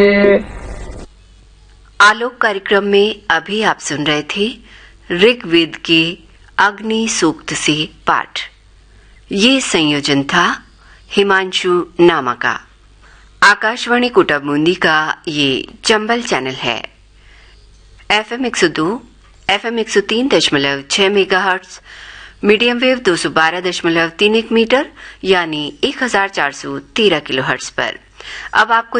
आलोक कार्यक्रम में अभी आप सुन रहे थे ऋग्वेद के अग्नि सूक्त से पाठ। ये संयोजन था हिमांशु नामा का। आकाशवाणी कोटाबूंदी का ये चंबल चैनल है। FM 102, FM 103.6 megahertz, medium wave 212.31 metre यानी 1413 किलोहर्ट्ज पर। अब आपको